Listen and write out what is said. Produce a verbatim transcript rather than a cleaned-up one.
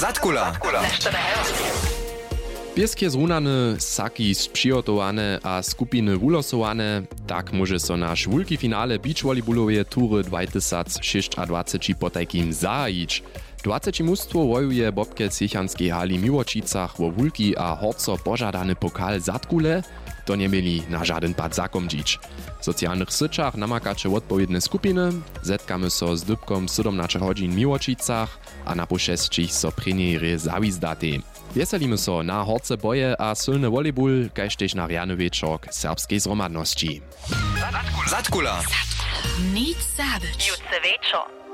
Zatkula. Pieskie zrunane, saki sprzygotowane a skupiny ulosowane, tak może so nasz wulki finale beachvolleyballowej tury dwadzieścia sześć potajkim zajić. dwadzieścia mustwo wojuje bobke Ciechanskiej hali Miłočicach wo wulki a horco pożadany pokal Zatkule, to nie mieli na żaden pad zakomdzić. W socjalnych syczach namakacze odpowiedne skupiny, zetkamy so z dybkom siedemnaście godzin w Miłočicach a na pošestčich so premiery zawizdaty. Wieselimy so na horce boje a silny volleyball, kaž tež na rjany wieczork serbskiej zromadności. Zatkula. Nic zabyć. Jutce wieczor.